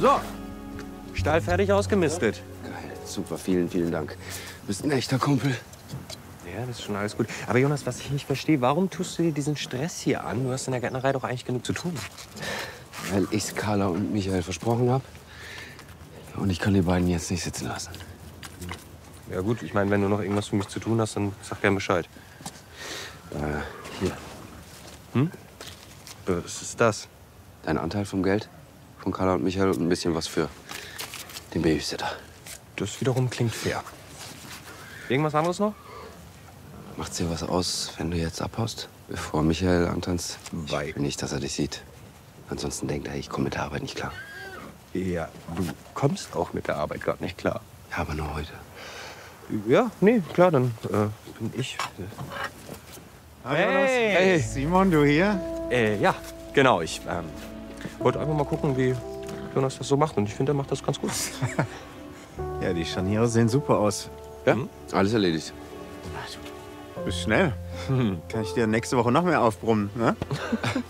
So. Stall fertig ausgemistet. Geil, super, vielen, vielen Dank. Du bist ein echter Kumpel. Ja, das ist schon alles gut. Aber Jonas, was ich nicht verstehe, warum tust du dir diesen Stress hier an? Du hast in der Gärtnerei doch eigentlich genug zu tun. Weil ich's Carla und Michael versprochen habe. Und ich kann die beiden jetzt nicht sitzen lassen. Ja gut, ich meine, wenn du noch irgendwas für mich zu tun hast, dann sag gern Bescheid. Hier, Was ist das? dein Anteil vom Geld von Carla und Michael und ein bisschen was für den Babysitter. Das wiederum klingt fair. Irgendwas anderes noch? Macht's dir was aus, wenn du jetzt abhaust, bevor Michael antanzt? Weil- Ich will nicht, dass er dich sieht. Ansonsten denkt er, ich komme mit der Arbeit nicht klar. Ja, du kommst auch mit der Arbeit gerade nicht klar. Ja, aber nur heute. Ja, nee, klar, dann bin ich. Hey, Simon, du hier? Ja, genau. Ich wollte einfach mal gucken, wie Jonas das so macht. Und ich finde, er macht das ganz gut. Ja, die Scharniere sehen super aus. Ja, alles erledigt. Du bist schnell. Kann ich dir nächste Woche noch mehr aufbrummen, ne?